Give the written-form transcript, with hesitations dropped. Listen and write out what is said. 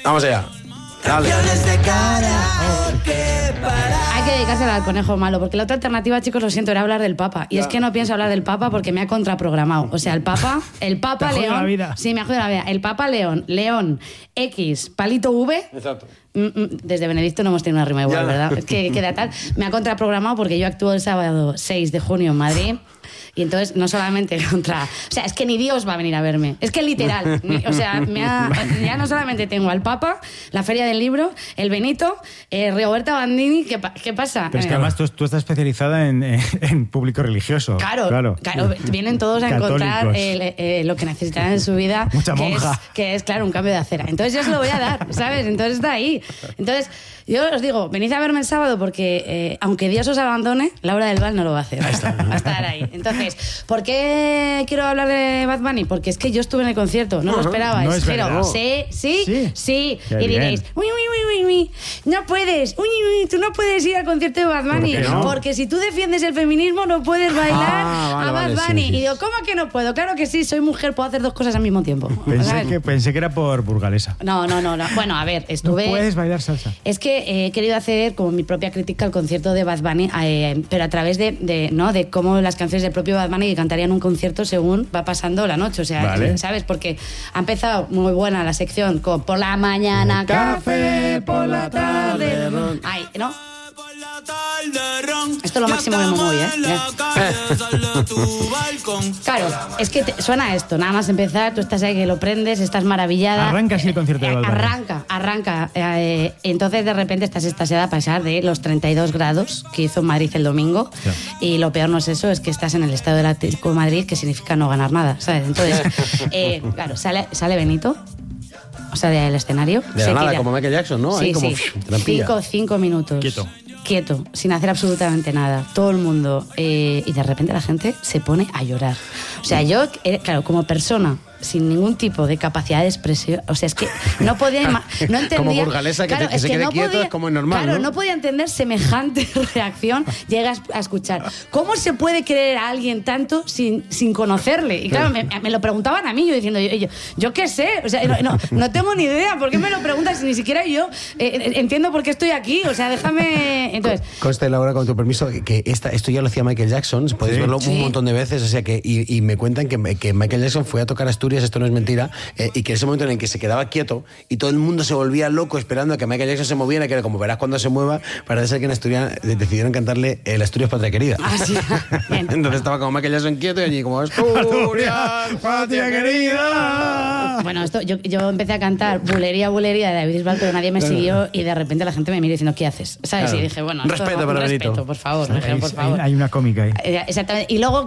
Vamos allá. Dale. Hay que dedicárselo al conejo malo, porque la otra alternativa, chicos, lo siento, era hablar del Papa. Y es que no pienso hablar del Papa porque me ha contraprogramado. O sea, el Papa León... la vida. Sí, me ha jodido la vida. El Papa León, X, palito V... Exacto. Desde Benedicto no hemos tenido una rima igual, Ya. ¿verdad? Es que queda tal. Me ha contraprogramado porque yo actúo el sábado 6 de junio en Madrid. Y entonces, no solamente contra... O sea, es que ni Dios va a venir a verme. Es que literal. O sea, ya no solamente tengo al Papa, la Feria del Libro, el Benito, Roberta Bandini. ¿Qué pasa? Pero es que además tú estás especializada en público religioso. Claro. Vienen todos a encontrar lo que necesitan en su vida. Mucha monja. Que es, claro, un cambio de acera. Entonces yo os lo voy a dar, ¿sabes? Entonces está ahí. Entonces, yo os digo, venid a verme el sábado porque, aunque Dios os abandone, Laura del Val no lo va a hacer. Va a estar ahí. Entonces, ¿por qué quiero hablar de Bad Bunny? Porque es que yo estuve en el concierto, no lo esperabais. No es pero verdad. sí. Qué Y diréis, uy, no puedes, tú no puedes ir al concierto de Bad Bunny. ¿Por qué no? Porque si tú defiendes el feminismo, no puedes bailar vale, a Bad vale, Bunny. sí. Y digo, ¿cómo que no puedo? Claro que sí, soy mujer, puedo hacer dos cosas al mismo tiempo. ¿Sabes? Pensé que era por burgalesa. No. Bueno, a ver, estuve... No puedes bailar salsa. Es que he querido hacer como mi propia crítica al concierto de Bad Bunny, pero a través de cómo las canciones del propio Bad Bunny que cantarían un concierto según va pasando la noche. O sea, Vale. ¿sabes? Porque ha empezado muy buena la sección con por la mañana café, por la tarde... Ay, ¿no? Esto es lo máximo de Momoy, ¿eh? Claro, es que suena esto, nada más empezar, tú estás ahí que lo prendes, estás maravillada. Arranca así el concierto de Bad Bunny. Arranca. Entonces de repente estás extasiada a pasar de los 32 grados que hizo Madrid el domingo. Sí. Y lo peor no es eso, es que estás en el estado del Atlético de Madrid, que significa no ganar nada, ¿sabes? Entonces, claro, sale Benito, o sea, del escenario. De la nada, como Michael Jackson, ¿no? Sí, Ahí como sí. trampilla. 5 minutos. Quieto, sin hacer absolutamente nada. Todo el mundo. Y de repente la gente se pone a llorar. O sea, yo, claro, como persona sin ningún tipo de capacidad de expresión, o sea, es que no podía, no entendía. Como burgalesa, que se quede quieto es como normal, Claro, ¿no? no podía entender semejante reacción. Llegas a escuchar. ¿Cómo se puede querer a alguien tanto sin conocerle? Y claro, me lo preguntaban a mí, yo diciendo, yo qué sé, o sea, no tengo ni idea. ¿Por qué me lo preguntas si ni siquiera yo entiendo por qué estoy aquí? O sea, déjame... Entonces... Conste, Laura, con tu permiso, que esto ya lo hacía Michael Jackson, podéis verlo un montón de veces, o sea que y me cuentan que Michael Jackson fue a tocar Asturias, esto no es mentira, y que en ese momento en el que se quedaba quieto y todo el mundo se volvía loco esperando a que Michael Jackson se moviera, que era como verás cuando se mueva, parece ser que en Asturias decidieron cantarle el Asturias Patria Querida. Ah, sí. Entonces estaba como Michael Jackson quieto y allí como Asturias Patria Querida. Bueno, esto yo empecé a cantar Bulería de David Bisbal, pero nadie me siguió y de repente la gente me mira diciendo, ¿qué haces? ¿Sabes? Claro. Y dije, bueno, Respeto para Benito. por favor. Hay una cómica ahí. Exactamente. Y luego